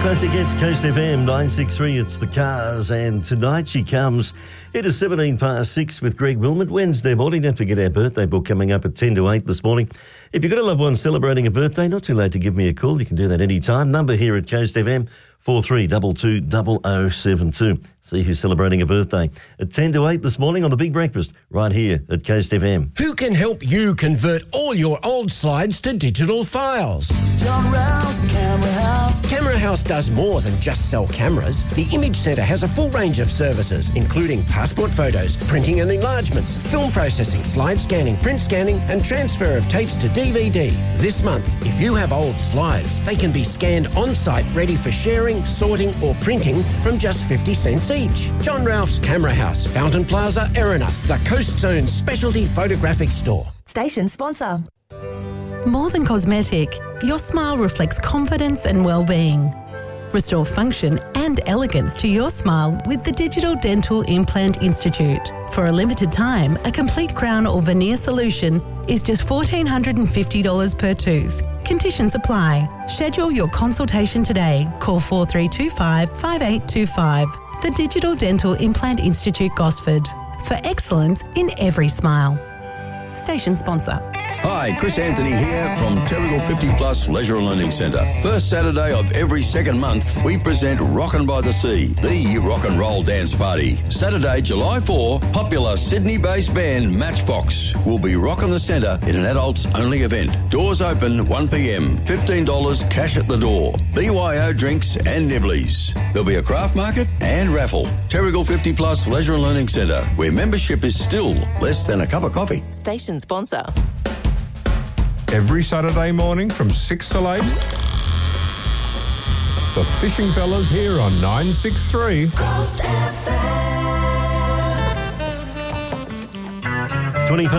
Classic hits, Coast FM 963. It's the Cars, and tonight she comes. It is 6:17 with Greg Wilmot. Wednesday morning. Don't forget our birthday book coming up at 10 to 8 this morning. If you've got a loved one celebrating a birthday, not too late to give me a call. You can do that anytime. Number here at Coast FM 43220072. See who's celebrating a birthday at 10 to 8 this morning on The Big Breakfast right here at Coast FM. Who can help you convert all your old slides to digital files? John Rouse, Camera House. Camera House does more than just sell cameras. The Image Centre has a full range of services, including passport photos, printing and enlargements, film processing, slide scanning, print scanning, and transfer of tapes to DVD. This month, if you have old slides, they can be scanned on-site, ready for sharing, sorting, or printing from just 50 cents each. John Ralph's Camera House, Fountain Plaza, Erina, the Coast Zone's specialty photographic store. Station sponsor. More than cosmetic, your smile reflects confidence and well-being. Restore function and elegance to your smile with the Digital Dental Implant Institute. For a limited time, a complete crown or veneer solution is just $1,450 per tooth. Conditions apply. Schedule your consultation today. Call 4325 5825. The Digital Dental Implant Institute, Gosford. For excellence in every smile. Station sponsor. Hi, Chris Anthony here from Terrigal 50 Plus Leisure and Learning Centre. First Saturday of every second month, we present Rockin' by the Sea, the rock and roll dance party. Saturday, July 4, popular Sydney-based band Matchbox will be rocking the centre in an adults-only event. Doors open 1 p.m, $15 cash at the door, BYO drinks and nibblies. There'll be a craft market and raffle. Terrigal 50 Plus Leisure and Learning Centre, where membership is still less than a cup of coffee. Station sponsor. Every Saturday morning from 6 till 8. The Fishing Fellas here on 963. Coast FM. 20